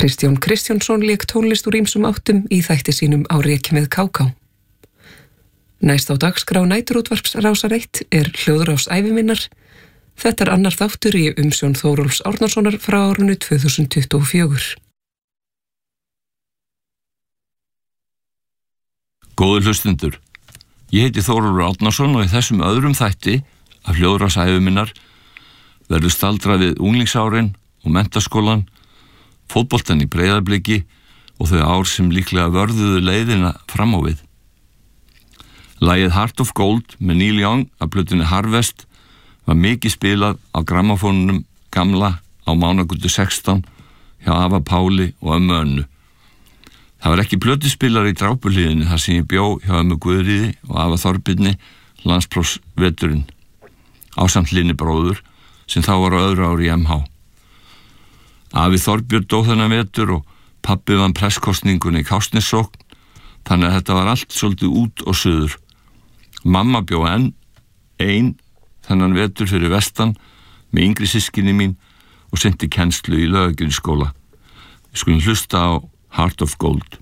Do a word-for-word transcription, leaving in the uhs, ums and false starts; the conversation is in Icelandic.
Kristján Kristjánsson lék tónlist úr ýmsum áttum í þætti sínum Á reki með ká-ká. Næst á dagskrá næturútvarps Rásar eitt er hljóðrás æviminnar. Þetta er annar þáttur í umsjón Þórólfs Árnasonar frá árinu tvö þúsund tuttugu og fjögur. Góðir hlustundur, ég heiti Þórólfur Árnason og í þessum öðrum þætti af hljóðrás æviminnar verður staldrað við unglingsárin og menntaskólan, fótboltann í Breiðabliki og þau ár sem líklega vörðuðu leiðina fram á við. Lagið Heart of Gold með Neil Young af plötunni Harvest var mikið spilað á grammafónunum gamla á Mánagötu sextán hjá afa Páli og ömmu Önnu. Það var ekki plötuspilar í Drápuhlíðinni þar sem ég bjó hjá ömmu Guðríði og afa Þorbirni landsprófsveturinn, ásamt Linni bróður sem þá var á öðru ári í M H. Afi Þorbjörn dó þennan vetur og pabbi vann presskostningunni í Kársnessókn, þannig að þetta var allt svolítið út og suður. Mamma bjó enn ein þennan vetur fyrir vestan með yngri systkini mín og sendi kennslu í Laugagerðisskóla. Við skulum hlusta á Heart of Gold.